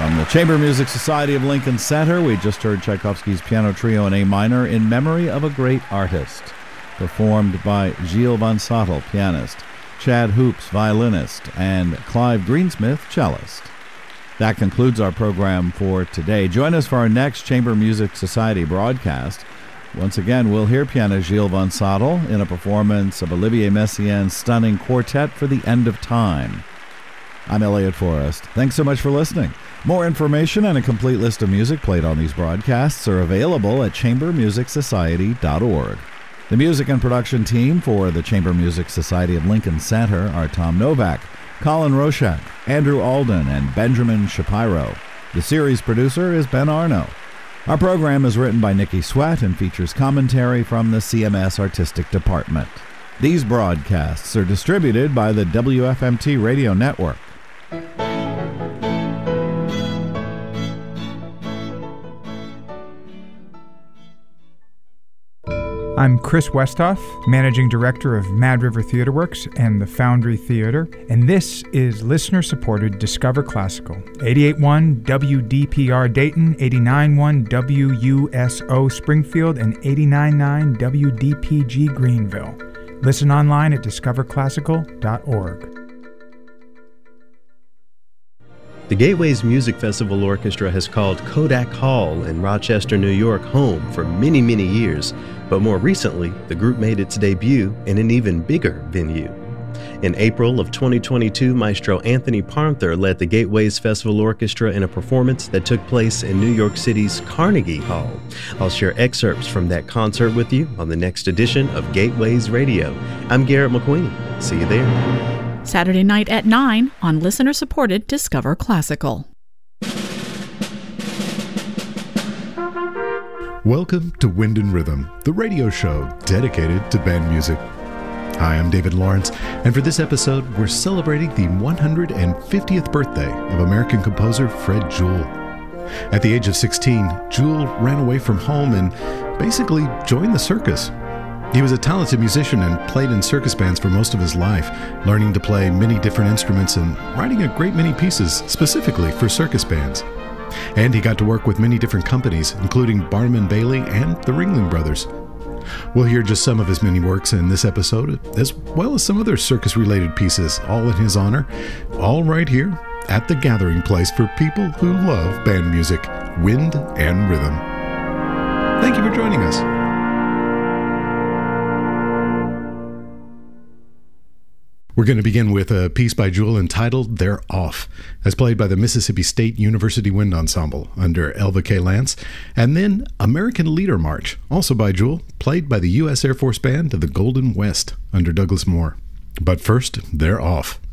From the Chamber Music Society of Lincoln Center, we just heard Tchaikovsky's Piano Trio in A minor in memory of a great artist, performed by Gilles Van Sottel, pianist, Chad Hoops, violinist, and Clive Greensmith, cellist. That concludes our program for today. Join us for our next Chamber Music Society broadcast. Once again, we'll hear pianist Gilles Van Sottel in a performance of Olivier Messiaen's stunning Quartet for the End of Time. I'm Elliot Forrest. Thanks so much for listening. More information and a complete list of music played on these broadcasts are available at chambermusicsociety.org. The music and production team for the Chamber Music Society of Lincoln Center are Tom Novak, Colin Roshak, Andrew Alden, and Benjamin Shapiro. The series producer is Ben Arno. Our program is written by Nikki Sweat and features commentary from the CMS Artistic Department. These broadcasts are distributed by the WFMT Radio Network. I'm Chris Westhoff, Managing Director of Mad River Theater Works and the Foundry Theater, and this is listener-supported Discover Classical. 88.1 WDPR Dayton, 89.1 WUSO Springfield, and 89.9 WDPG Greenville. Listen online at discoverclassical.org. The Gateways Music Festival Orchestra has called Kodak Hall in Rochester, New York home for many, many years, but more recently, the group made its debut in an even bigger venue. In April of 2022, Maestro Anthony Parnther led the Gateways Festival Orchestra in a performance that took place in New York City's Carnegie Hall. I'll share excerpts from that concert with you on the next edition of Gateways Radio. I'm Garrett McQueen. See you there. Saturday night at 9 on listener-supported Discover Classical. Welcome to Wind and Rhythm, the radio show dedicated to band music. Hi, I'm David Lawrence, and for this episode, we're celebrating the 150th birthday of American composer Fred Jewell. At the age of 16, Jewell ran away from home and basically joined the circus. He was a talented musician and played in circus bands for most of his life, learning to play many different instruments and writing a great many pieces specifically for circus bands. And he got to work with many different companies, including Barnum & Bailey and the Ringling Brothers. We'll hear just some of his many works in this episode, as well as some other circus-related pieces, all in his honor, all right here at the gathering place for people who love band music, wind and rhythm. Thank you for joining us. We're going to begin with a piece by Jewell entitled They're Off, as played by the Mississippi State University Wind Ensemble under Elva K. Lance, and then American Leader March, also by Jewell, played by the U.S. Air Force Band of the Golden West under Douglas Moore. But first, They're Off.